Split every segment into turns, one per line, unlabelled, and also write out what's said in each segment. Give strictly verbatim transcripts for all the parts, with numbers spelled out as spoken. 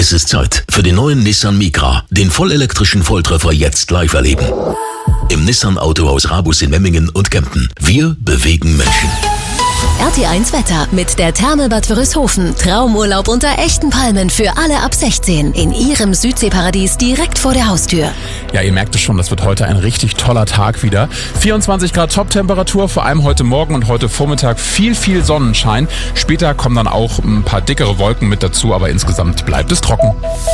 Es ist Zeit für den neuen Nissan Micra, den vollelektrischen Volltreffer jetzt live erleben. Im Nissan Autohaus Rabus in Memmingen und Kempten. Wir bewegen Menschen.
R T eins Wetter mit der Therme Bad Wörishofen. Traumurlaub unter echten Palmen für alle ab sechzehn. In Ihrem Südseeparadies direkt vor der Haustür.
Ja, ihr merkt es schon, das wird heute ein richtig toller Tag wieder. vierundzwanzig Grad Top-Temperatur, vor allem heute Morgen und heute Vormittag viel, viel Sonnenschein. Später kommen dann auch ein paar dickere Wolken mit dazu, aber insgesamt bleibt es trocken.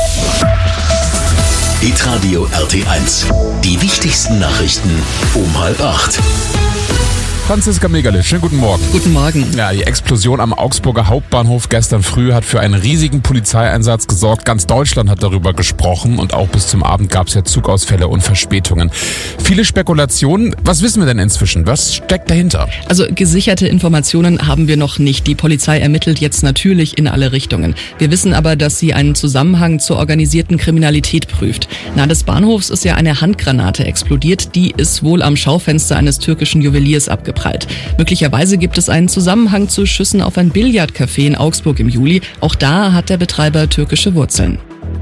Hitradio R T eins. Die wichtigsten Nachrichten um halb acht.
Franziska Megerle, schönen guten Morgen.
Guten Morgen.
Ja, die Explosion am Augsburger Hauptbahnhof gestern früh hat für einen riesigen Polizeieinsatz gesorgt. Ganz Deutschland hat darüber gesprochen und auch bis zum Abend gab es ja Zugausfälle und Verspätungen. Viele Spekulationen. Was wissen wir denn inzwischen? Was steckt dahinter?
Also gesicherte Informationen haben wir noch nicht. Die Polizei ermittelt jetzt natürlich in alle Richtungen. Wir wissen aber, dass sie einen Zusammenhang zur organisierten Kriminalität prüft. Nahe des Bahnhofs ist ja eine Handgranate explodiert. Die ist wohl am Schaufenster eines türkischen Juweliers abgeprallt. Möglicherweise gibt es einen Zusammenhang zu Schüssen auf ein Billardcafé in Augsburg im Juli. Auch da hat der Betreiber türkische Wurzeln.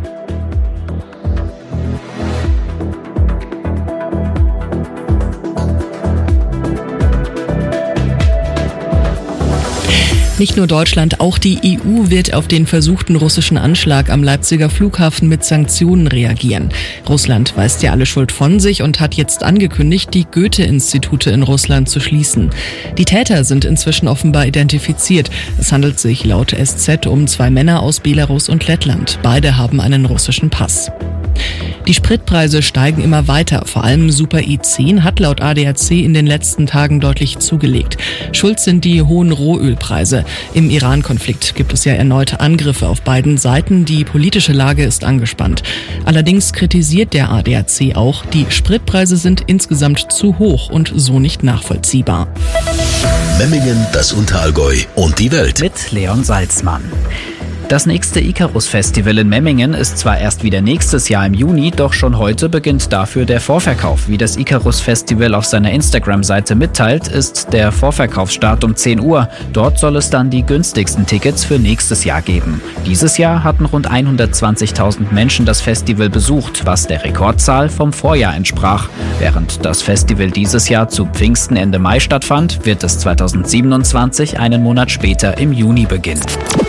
Nicht nur Deutschland, auch die E U wird auf den versuchten russischen Anschlag am Leipziger Flughafen mit Sanktionen reagieren. Russland weist ja alle Schuld von sich und hat jetzt angekündigt, die Goethe-Institute in Russland zu schließen. Die Täter sind inzwischen offenbar identifiziert. Es handelt sich laut S Z um zwei Männer aus Belarus und Lettland. Beide haben einen russischen Pass. Die Spritpreise steigen immer weiter. Vor allem Super E zehn hat laut A D A C in den letzten Tagen deutlich zugelegt. Schuld sind die hohen Rohölpreise. Im Iran-Konflikt gibt es ja erneut Angriffe auf beiden Seiten. Die politische Lage ist angespannt. Allerdings kritisiert der A D A C auch, die Spritpreise sind insgesamt zu hoch und so nicht nachvollziehbar.
Memmingen, das Unterallgäu und die Welt.
Mit Leon Salzmann. Das nächste Icarus-Festival in Memmingen ist zwar erst wieder nächstes Jahr im Juni, doch schon heute beginnt dafür der Vorverkauf. Wie das Icarus-Festival auf seiner Instagram-Seite mitteilt, ist der Vorverkaufsstart um zehn Uhr. Dort soll es dann die günstigsten Tickets für nächstes Jahr geben. Dieses Jahr hatten rund hundertzwanzigtausend Menschen das Festival besucht, was der Rekordzahl vom Vorjahr entsprach. Während das Festival dieses Jahr zu Pfingsten Ende Mai stattfand, wird es zweitausendsiebenundzwanzig einen Monat später im Juni beginnen.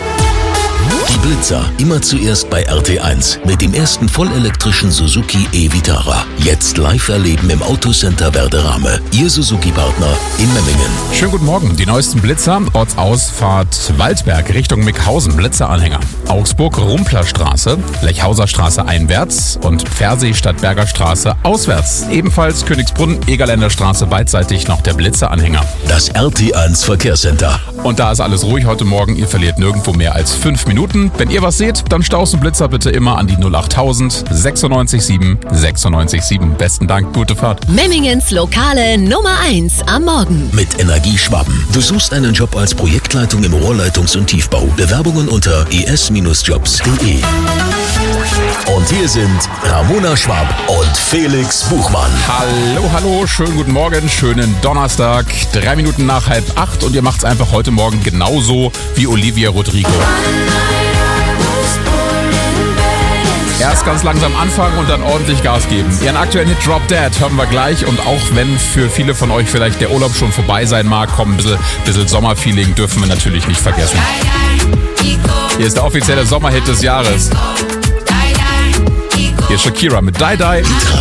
Die Blitzer, immer zuerst bei R T eins mit dem ersten vollelektrischen Suzuki e-Vitara. Jetzt live erleben im Autocenter Werderame. Ihr Suzuki-Partner in Memmingen.
Schönen guten Morgen. Die neuesten Blitzer, Ortsausfahrt Waldberg Richtung Mickhausen, Blitzeranhänger. Augsburg, Rumplerstraße, Lechhauser Straße einwärts und Pfersee Stadtberger Straße auswärts. Ebenfalls Königsbrunn, Egerländer Straße beidseitig noch der Blitzeranhänger.
Das R T eins Verkehrscenter.
Und da ist alles ruhig heute Morgen. Ihr verliert nirgendwo mehr als fünf Minuten. Wenn ihr was seht, dann Staus und Blitzer bitte immer an die null achttausend sechsundneunzig sieben sechsundneunzig sieben. Besten Dank, gute Fahrt.
Memmingens lokale Nummer eins am Morgen.
Mit Energie Schwaben. Du suchst einen Job als Projektleitung im Rohrleitungs- und Tiefbau. Bewerbungen unter e s jobs punkt de. Und hier sind Ramona Schwab und Felix Buchmann.
Hallo, hallo, schönen guten Morgen, schönen Donnerstag, drei Minuten nach halb acht und ihr macht's einfach heute Morgen genauso wie Olivia Rodrigo. Erst ganz langsam anfangen und dann ordentlich Gas geben. Ihren aktuellen Hit Drop Dead hören wir gleich und auch wenn für viele von euch vielleicht der Urlaub schon vorbei sein mag, komm, ein bisschen, bisschen Sommerfeeling dürfen wir natürlich nicht vergessen. Hier ist der offizielle Sommerhit des Jahres. Hier ist Shakira mit Die Die.